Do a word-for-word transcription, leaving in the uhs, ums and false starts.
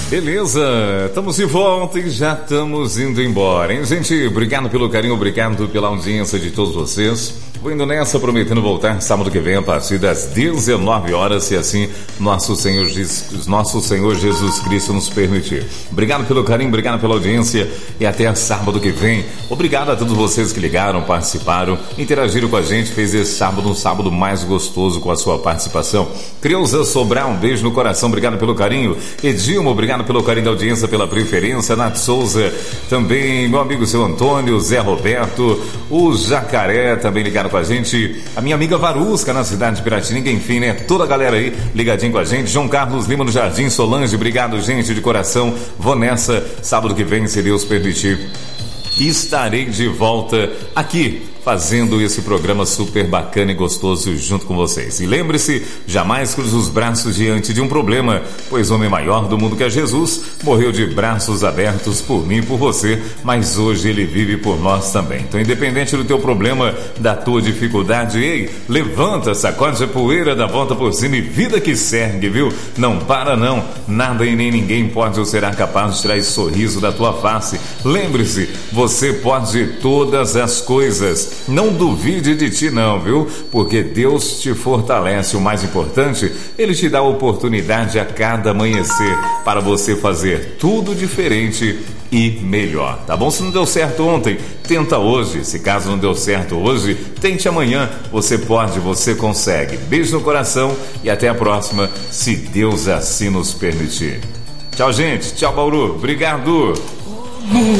Beleza, estamos de volta e já estamos indo embora, hein, gente? Obrigado pelo carinho, obrigado pela audiência de todos vocês. Vou indo nessa, prometendo voltar sábado que vem a partir das dezenove horas, se assim nosso Senhor, Jesus, nosso Senhor Jesus Cristo nos permitir. Obrigado pelo carinho, obrigado pela audiência e até sábado que vem. Obrigado a todos vocês que ligaram, participaram, interagiram com a gente, fez esse sábado um sábado mais gostoso com a sua participação. Creuza Sobral, um beijo no coração, obrigado pelo carinho. Edilma, obrigado pelo carinho da audiência, pela preferência. Nath Souza, também meu amigo seu Antônio, Zé Roberto, o Jacaré também ligaram com a gente, a minha amiga Varusca na cidade de Piratininga, enfim, né, toda a galera aí ligadinho com a gente. João Carlos Lima no Jardim, Solange, obrigado, gente, de coração. Vou nessa, sábado que vem, se Deus permitir, estarei de volta aqui fazendo esse programa super bacana e gostoso junto com vocês. E lembre-se, jamais cruze os braços diante de um problema, pois o homem maior do mundo que é Jesus morreu de braços abertos por mim e por você, mas hoje ele vive por nós também. Então, independente do teu problema, da tua dificuldade, ei, levanta, sacode a poeira, dá volta por cima e vida que segue, viu? Não para não, nada e nem ninguém pode ou será capaz de tirar esse sorriso da tua face. Lembre-se, você pode todas as coisas. Não duvide de ti não, viu? Porque Deus te fortalece. O mais importante, Ele te dá a oportunidade a cada amanhecer para você fazer tudo diferente e melhor, tá bom? Se não deu certo ontem, tenta hoje. Se caso não deu certo hoje, tente amanhã. Você pode, você consegue. Beijo no coração e até a próxima, se Deus assim nos permitir. Tchau, gente. Tchau, Bauru. Obrigado.